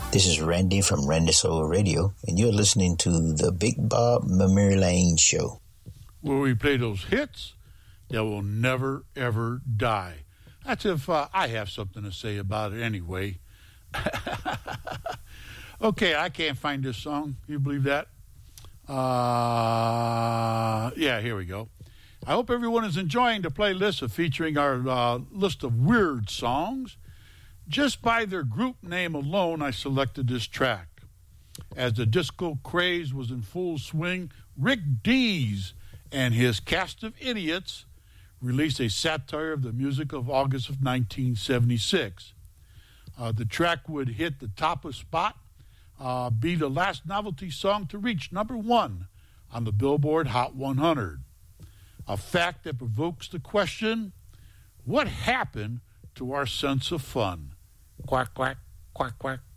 This is Randy from Randy Soul Radio, and you're listening to the Big Bob Memory Lane Show, where we play those hits that will never, ever die. That's if I have something to say about it anyway. Okay, I can't find this song. You believe that? Yeah, here we go. I hope everyone is enjoying the playlist featuring our list of weird songs. Just by their group name alone, I selected this track. As the disco craze was in full swing, Rick Dees and his cast of idiots released a satire of the music of August of 1976. The track would hit the top of spot, be the last novelty song to reach number 1 on the Billboard Hot 100. A fact that provokes the question, what happened to our sense of fun? Quack, quack, quack, quack.